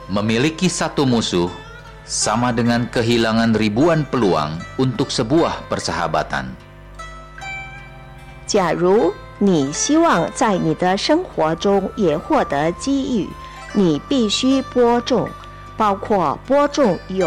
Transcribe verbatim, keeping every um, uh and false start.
Memiliki satu musuh sama dengan kehilangan ribuan peluang untuk sebuah persahabatan. 假如你希望在你的生活中也获得机遇，你必须播种，包括播种有